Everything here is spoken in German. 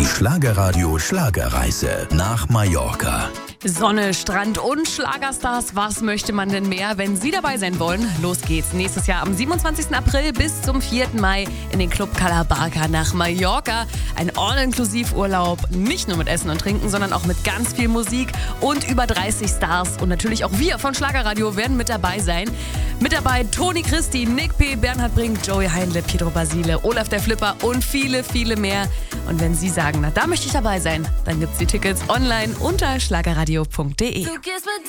Die Schlagerradio Schlagerreise nach Mallorca. Sonne, Strand und Schlagerstars, was möchte man denn mehr? Wenn Sie dabei sein wollen, los geht's. Nächstes Jahr am 27. April bis zum 4. Mai in den Club Calabarca nach Mallorca. Ein All-Inklusiv-Urlaub, nicht nur mit Essen und Trinken, sondern auch mit ganz viel Musik und über 30 Stars. Und natürlich auch wir von Schlagerradio werden mit dabei sein. Mit dabei Toni Christi, Nick P., Bernhard Brink, Joey Heinle, Pietro Basile, Olaf der Flipper und viele, viele mehr. Und wenn Sie sagen, na da möchte ich dabei sein, dann gibt's die Tickets online unter schlagerradio.de.